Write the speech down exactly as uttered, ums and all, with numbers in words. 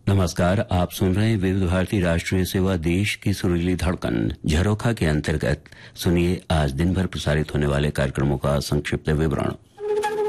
नमस्कार, आप सुन रहे हैं विविध भारती राष्ट्रीय सेवा देश की सुरीली धड़कन झरोखा के अंतर्गत। सुनिए आज दिन भर प्रसारित होने वाले कार्यक्रमों का संक्षिप्त विवरण।